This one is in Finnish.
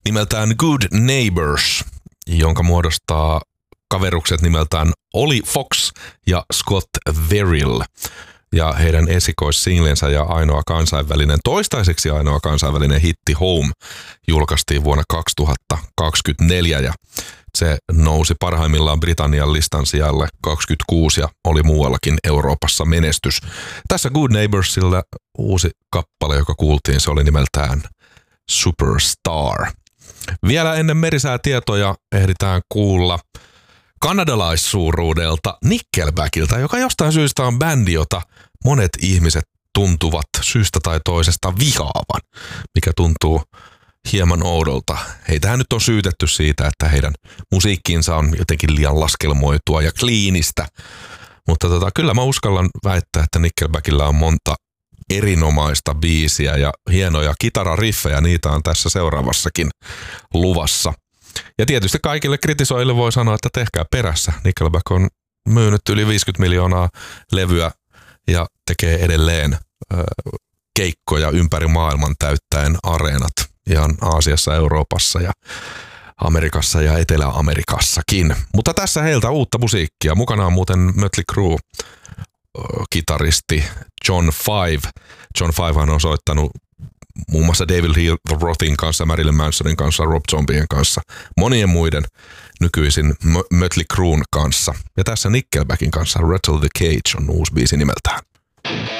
nimeltään Good Neighbors, jonka muodostaa kaverukset nimeltään Oli Fox ja Scott Verill. Ja heidän esikoissinglensä ja toistaiseksi ainoa kansainvälinen hitti Home julkaistiin vuonna 2024 ja se nousi parhaimmillaan Britannian listan sijalle 26 ja oli muuallakin Euroopassa menestys. Tässä Good Neighborsilla uusi kappale, joka kuultiin, se oli nimeltään Superstar. Vielä ennen merisäätietoja ehditään kuulla kanadalaissuuruudelta Nickelbackilta, joka jostain syystä on bändi, jota monet ihmiset tuntuvat syystä tai toisesta vihaavan, mikä tuntuu hieman oudolta. Heitähän nyt on syytetty siitä, että heidän musiikkinsa on jotenkin liian laskelmoitua ja kliinistä, mutta kyllä mä uskallan väittää, että Nickelbackilla on monta erinomaista biisiä ja hienoja kitarariffejä, niitä on tässä seuraavassakin luvassa. Ja tietysti kaikille kritisoille voi sanoa, että tehkää perässä. Nickelback on myynyt yli 50 miljoonaa levyä ja tekee edelleen keikkoja ympäri maailman täyttäen areenat ihan Aasiassa, Euroopassa ja Amerikassa ja Etelä-Amerikassakin. Mutta tässä heiltä uutta musiikkia. Mukana on muuten Mötley Crue kitaristi John Five. John Five on soittanut muun muassa David Lee Rothin kanssa, Marilyn Mansonin kanssa, Rob Zombien kanssa, monien muiden nykyisin Mötley Cruen kanssa. Ja tässä Nickelbackin kanssa Rattle the Cage on uusi biisi nimeltään.